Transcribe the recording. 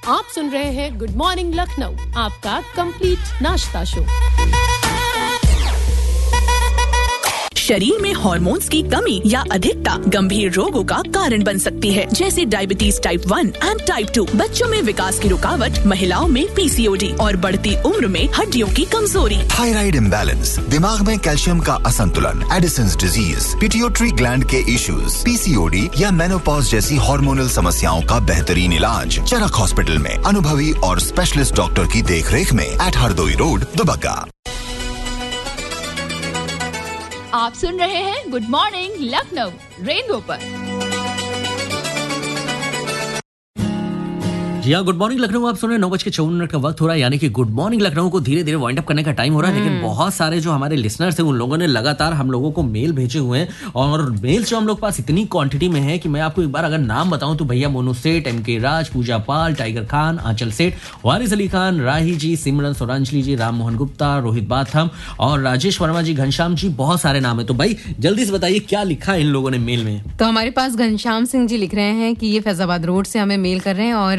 आप सुन रहे हैं गुड मॉर्निंग लखनऊ, आपका कंप्लीट नाश्ता शो। शरीर में हार्मोन्स की कमी या अधिकता गंभीर रोगों का कारण बन सकती है, जैसे डायबिटीज टाइप 1 एंड टाइप 2, बच्चों में विकास की रुकावट, महिलाओं में पीसीओडी और बढ़ती उम्र में हड्डियों की कमजोरी। थायराइड इम्बैलेंस, दिमाग में कैल्शियम का असंतुलन, एडिसन्स डिजीज, पिट्यूटरी ग्लैंड के इश्यूज, पीसीओडी या मेनोपॉज जैसी हार्मोनल समस्याओं का बेहतरीन इलाज चरक हॉस्पिटल में अनुभवी और स्पेशलिस्ट डॉक्टर की देखरेख में एट हरदोई रोड, दुबग्गा। आप सुन रहे हैं गुड मॉर्निंग लखनऊ रेनबो पर। जी हाँ, गुड मॉर्निंग लखनऊ आप सुन रहे हैं। 9:54 का वक्त हो रहा है, यानी कि गुड मॉर्निंग लखनऊ को धीरे धीरे वाइंड अप करने का टाइम हो रहा है। लेकिन बहुत सारे जो हमारे लिसनर्स हैं उन लोगों ने लगातार हम लोगों को मेल भेजे हुए हैं, और मेल जो हम लोग पास इतनी क्वांटिटी में है कि मैं आपको एक बार अगर नाम बताऊं तो भैया मोनू सेठ, एमके राज, पूजा पाल, टाइगर खान, आंचल सेठ, वारिस अली खान, राही जी, सिमरन सोरांजली जी, राम मोहन गुप्ता, रोहित बाथम और राजेश वर्मा जी, घनश्याम जी, बहुत सारे नाम है। तो भाई जल्दी से बताइए क्या लिखा है इन लोगों ने मेल में। तो हमारे पास घनश्याम सिंह जी लिख रहे हैं कि ये फैजाबाद रोड से हमें मेल कर रहे हैं और